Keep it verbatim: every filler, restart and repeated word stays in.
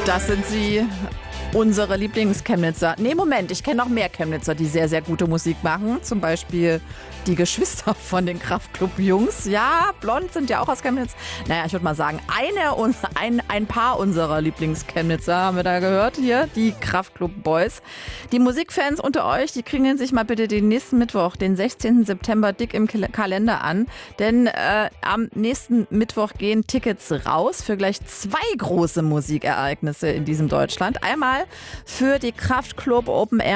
Das sind sie, unsere Lieblingschemnitzer. Nee, Moment, ich kenne noch mehr Chemnitzer, die sehr, sehr gute Musik machen. Zum Beispiel die Geschwister von den Kraftklub-Jungs. Ja, blond sind ja auch aus Chemnitz. Naja, ich würde mal sagen, eine und ein, ein paar unserer Lieblingschemnitzer haben wir da gehört. Hier, die Kraftklub-Boys. Die Musikfans unter euch, die kriegen sich mal bitte den nächsten Mittwoch, den sechzehnten September, dick im Kalender an. Denn äh, am nächsten Mittwoch gehen Tickets raus für gleich zwei große Musikereignisse in diesem Deutschland. Einmal für die Kraftklub Open Air